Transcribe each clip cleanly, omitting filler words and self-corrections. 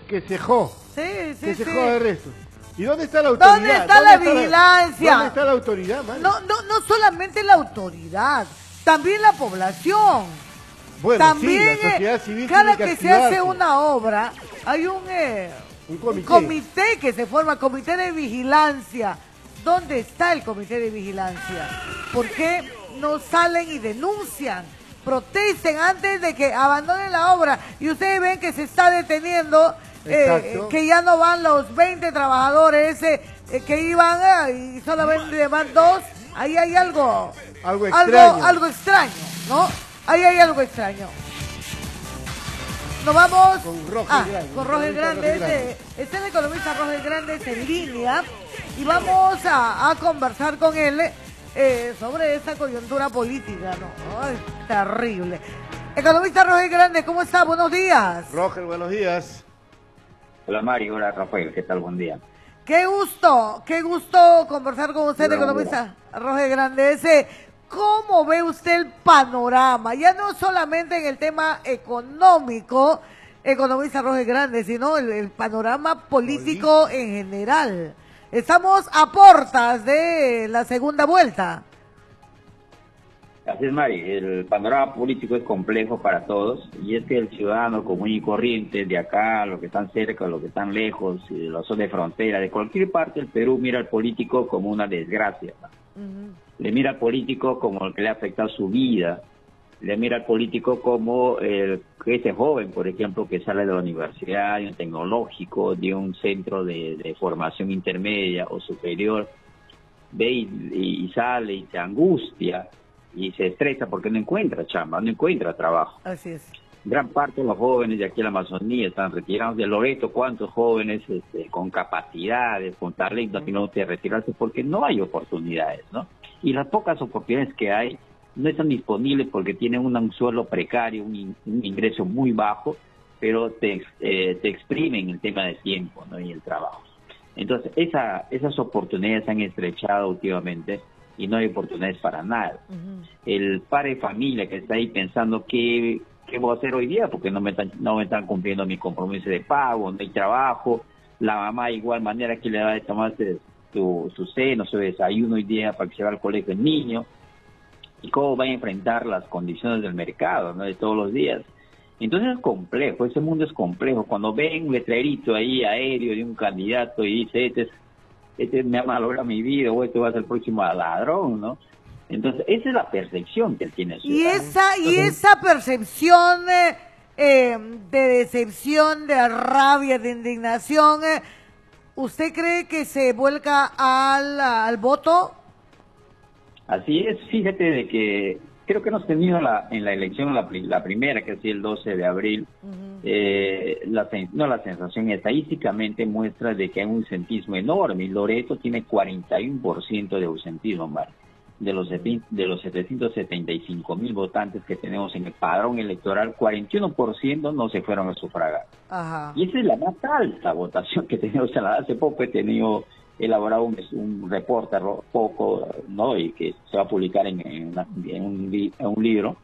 que cejó. Sí. Que cejó de resto. ¿Y dónde está la autoridad? ¿Dónde está la vigilancia? ¿Dónde está la autoridad, man? No solamente la autoridad, también la población. Bueno, también, sí, la sociedad civil cada tiene que se hace activarse. una obra, hay un comité que se forma, comité de vigilancia. ¿Dónde está el comité de vigilancia? ¿Por qué no salen y denuncian? Protesten antes de que abandonen la obra. Y ustedes ven que se está deteniendo, que ya no van los 20 trabajadores que iban y solamente van 2. Ahí hay algo extraño, ¿no? Ahí hay algo extraño. Nos vamos con Roger Grandes. Está el economista Roger Grandes en línea y vamos a conversar con él sobre esta coyuntura política, ¿no? Ay, terrible. Economista Roger Grandes, ¿cómo está? Buenos días. Roger, buenos días. Hola Mario, hola Rafael, ¿qué tal? Buen día. Qué gusto conversar con usted, economista Roger Grandes. ¿Cómo ve usted el panorama? Ya no solamente en el tema económico, economista Roger Grandes, sino el panorama político en general. Estamos a puertas de la segunda vuelta. Así es, Mari, el panorama político es complejo para todos, y es que el ciudadano común y corriente de acá, los que están cerca, los que están lejos, los de frontera, de cualquier parte del Perú, mira al político como una desgracia. Le mira al político como el que le ha afectado su vida, le mira al político como ese joven, por ejemplo, que sale de la universidad, de un tecnológico, de un centro de formación intermedia o superior, ve y sale y se angustia y se estresa porque no encuentra chamba, no encuentra trabajo. Así es. Gran parte de los jóvenes de aquí en la Amazonía están retirados de Loreto. ¿Cuántos jóvenes con capacidades, con talento, tienen que retirarse porque no hay oportunidades, ¿no? Y las pocas oportunidades que hay no están disponibles porque tienen un sueldo precario, un ingreso muy bajo, pero te exprimen el tema de tiempo, ¿no? Y el trabajo. Entonces, esas oportunidades se han estrechado últimamente y no hay oportunidades para nada. El padre de familia que está ahí pensando ¿qué voy a hacer hoy día? Porque no me están cumpliendo mi compromiso de pago, no hay trabajo. La mamá de igual manera que le da de tomarse su seno, su desayuno hoy día para que se vaya al colegio el niño. ¿Y cómo va a enfrentar las condiciones del mercado, ¿no? De todos los días? Entonces es complejo, ese mundo es complejo. Cuando ven un letrerito ahí aéreo de un candidato y dice, este me ha malogrado mi vida, o este va a ser el próximo ladrón, ¿no? Entonces, esa es la percepción que él tiene. Y esa percepción de decepción, de rabia, de indignación, ¿usted cree que se vuelca al voto? Así es, fíjate de que creo que hemos tenido en la elección, la primera, que es el 12 de abril, la sensación estadísticamente muestra de que hay un ausentismo enorme, y Loreto tiene 41% de ausentismo, Mar. De los 775,000 votantes que tenemos en el padrón electoral, 41% no se fueron a sufragar. Ajá. Y esa es la más alta votación que tenemos. Hace poco he elaborado un reporte poco, ¿no? Y que se va a publicar en un libro.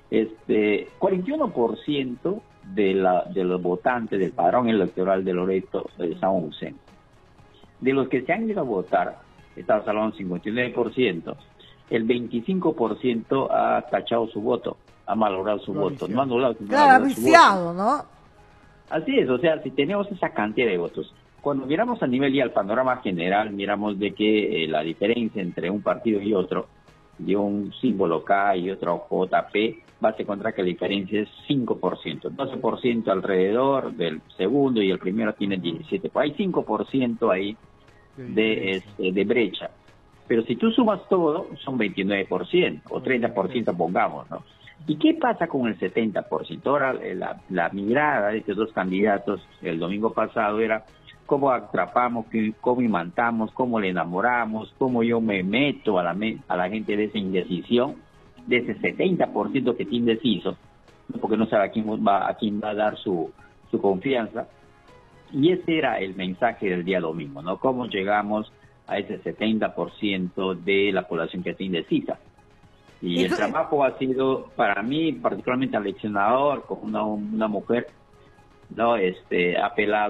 41% de los votantes del padrón electoral de Loreto están ausentes. De los que se han ido a votar, estamos hablando del 59%, el 25% ha tachado su voto, ha malogrado su voto, no ha anulado su voto. Claro, viciado, ¿no? Así es, o sea, si tenemos esa cantidad de votos, cuando miramos a nivel ya el panorama general, miramos de que la diferencia entre un partido y otro, de un símbolo K y otro JP, vas a encontrar que la diferencia es 5%, 12% alrededor del segundo y el primero tiene 17%, hay 5% ahí de brecha. Pero si tú sumas todo, son 29%, o 30% pongamos, ¿no? ¿Y qué pasa con el 70%? Ahora, la mirada de estos dos candidatos el domingo pasado era cómo atrapamos, cómo imantamos, cómo le enamoramos, cómo yo me meto a la gente de esa indecisión, de ese 70% que está indeciso, porque no sabe a quién va a dar su confianza. Y ese era el mensaje del día domingo, ¿no? Cómo llegamos a ese 70% de la población que está indecisa. Y el trabajo ha sido, para mí, particularmente aleccionador, con una mujer, ¿no? Ha apelado